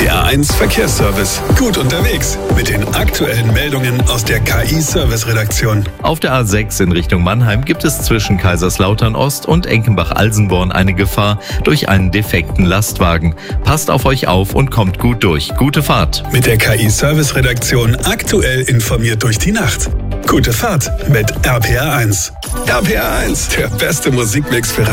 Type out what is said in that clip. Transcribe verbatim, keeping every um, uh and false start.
R P R eins Verkehrsservice. Gut unterwegs mit den aktuellen Meldungen aus der K I-Service-Redaktion. Auf der A sechs in Richtung Mannheim gibt es zwischen Kaiserslautern Ost und Enkenbach-Alsenborn eine Gefahr durch einen defekten Lastwagen. Passt auf euch auf und kommt gut durch. Gute Fahrt. Mit der K I-Service-Redaktion aktuell informiert durch die Nacht. Gute Fahrt mit R P R eins. R P R eins, der beste Musikmix für